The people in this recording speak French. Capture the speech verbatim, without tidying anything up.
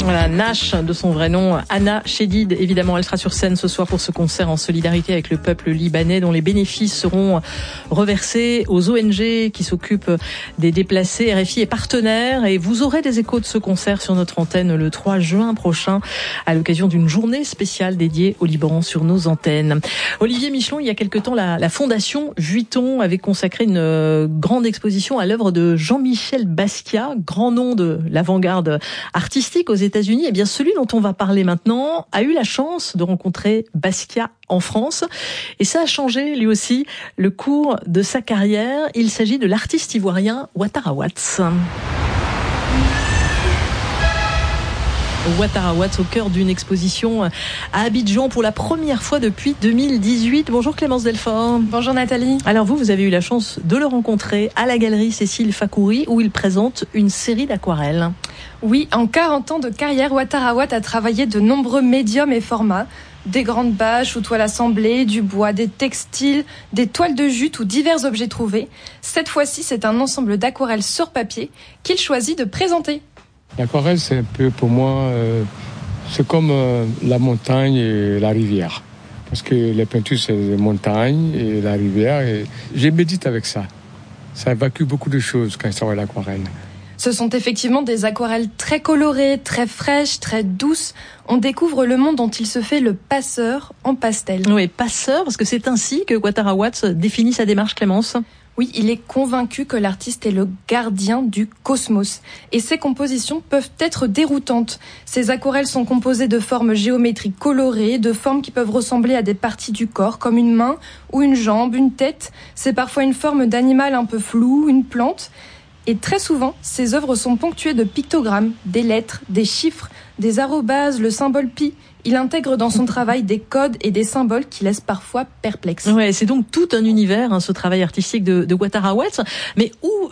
Voilà, Nash, de son vrai nom, Anna Chedid. Évidemment, elle sera sur scène ce soir pour ce concert en solidarité avec le peuple libanais, dont les bénéfices seront reversés aux O N G qui s'occupent des déplacés. R F I est partenaire et vous aurez des échos de ce concert sur notre antenne le trois juin prochain à l'occasion d'une journée spéciale dédiée au Liban sur nos antennes. Olivier Michelon, il y a quelque temps, la, la Fondation Vuitton avait consacré une euh, grande exposition à l'œuvre de Jean-Michel Basquiat, grand nom de l'avant-garde artistique aux États-Unis. Et bien celui dont on va parler maintenant a eu la chance de rencontrer Basquiat en France et ça a changé lui aussi le cours de sa carrière. Il s'agit de l'artiste ivoirien Ouattara Watts. Ouattara Watts au cœur d'une exposition à Abidjan pour la première fois depuis deux mille dix-huit. Bonjour Clémence Delfort. Bonjour Nathalie. Alors vous, vous avez eu la chance de le rencontrer à la galerie Cécile Fakouri où il présente une série d'aquarelles. Oui, en quarante ans de carrière, Ouattara Watts a travaillé de nombreux médiums et formats. Des grandes bâches ou toiles assemblées, du bois, des textiles, des toiles de jute ou divers objets trouvés. Cette fois-ci, c'est un ensemble d'aquarelles sur papier qu'il choisit de présenter. L'aquarelle, c'est un peu pour moi, euh, c'est comme euh, la montagne et la rivière. Parce que les peintures, c'est les montagnes et la rivière. Et je médite avec ça. Ça évacue beaucoup de choses quand je travaille l'aquarelle. Ce sont effectivement des aquarelles très colorées, très fraîches, très douces. On découvre le monde dont il se fait le passeur en pastel. Oui, passeur, parce que c'est ainsi que Ouattara Watts définit sa démarche, Clémence. Oui, il est convaincu que l'artiste est le gardien du cosmos. Et ses compositions peuvent être déroutantes. Ses aquarelles sont composées de formes géométriques colorées, de formes qui peuvent ressembler à des parties du corps, comme une main ou une jambe, une tête. C'est parfois une forme d'animal un peu floue, une plante. Et très souvent, ses œuvres sont ponctuées de pictogrammes, des lettres, des chiffres, des arrobases, le symbole pi. Il intègre dans son travail des codes et des symboles qui laissent parfois perplexes. Ouais, c'est donc tout un univers, hein, ce travail artistique de, de Ouattara Watts. Mais où